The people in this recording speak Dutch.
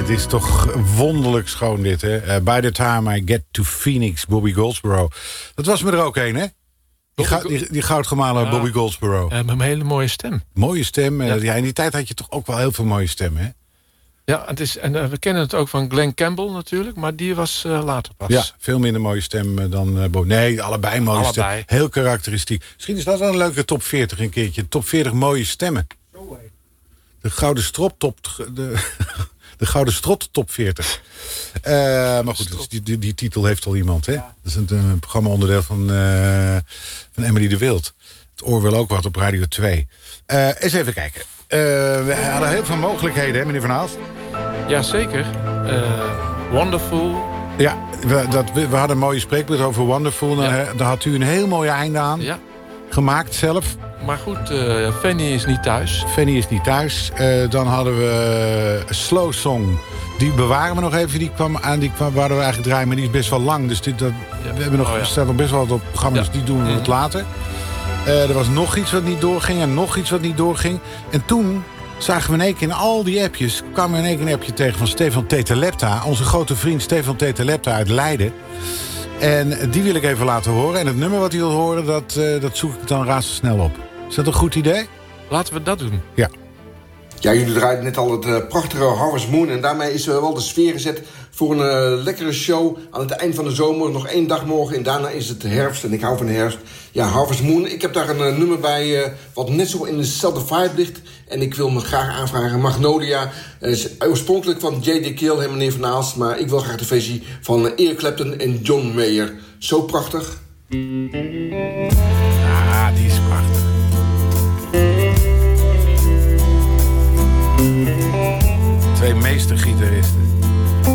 Het is toch wonderlijk schoon dit, hè? By the time I get to Phoenix, Bobby Goldsboro. Dat was me er ook een, hè? Die goudgemalen Bobby Goldsboro. Met een hele mooie stem. Mooie stem. Ja, in die tijd had je toch ook wel heel veel mooie stemmen, hè? Ja, we kennen het ook van Glenn Campbell natuurlijk, maar die was later pas. Ja, veel minder mooie stem dan Bobby. Nee, allebei mooie stem. Heel karakteristiek. Misschien is dat wel een leuke top 40 een keertje. Top 40 mooie stemmen. De Gouden Strop top... De Gouden Strot top 40. Maar goed, die titel heeft al iemand, hè? Ja. Dat is een programma-onderdeel van Emily de Wild. Het oor wil ook wat op Radio 2. Eens even kijken. We hadden heel veel mogelijkheden, hè, meneer Van Aalst? Jazeker. Wonderful. Ja, we hadden een mooie spreekbeurt over Wonderful. Daar had u een heel mooi einde aan. Ja. Gemaakt zelf. Maar goed, Fanny is niet thuis. Fanny is niet thuis. Dan hadden we Slow Song. Die bewaren we nog even. Die kwam waar we eigenlijk draaien, maar die is best wel lang. Dus we hebben nog, staat nog best wel wat op programma, dus die doen we wat later. Er was nog iets wat niet doorging en nog iets wat niet doorging. En toen zagen we in één keer in al die appjes... kwamen we in één keer een appje tegen van Stefan Tetelepta. Onze grote vriend Stefan Tetelepta uit Leiden. En die wil ik even laten horen. En het nummer wat hij wil horen, dat zoek ik dan razendsnel op. Is dat een goed idee? Laten we dat doen. Ja. Ja, jullie draaiden net al het prachtige Harvest Moon. En daarmee is wel de sfeer gezet voor een lekkere show aan het eind van de zomer. Nog 1 dag morgen en daarna is het herfst. En ik hou van de herfst. Ja, Harvest Moon. Ik heb daar een nummer bij wat net zo in dezelfde vibe ligt. En ik wil me graag aanvragen. Magnolia is oorspronkelijk van J.D. Kill en meneer Van Aalst. Maar ik wil graag de versie van Eric Clapton en John Mayer. Zo prachtig. Ah, die is prachtig. Twee meestergitaristen.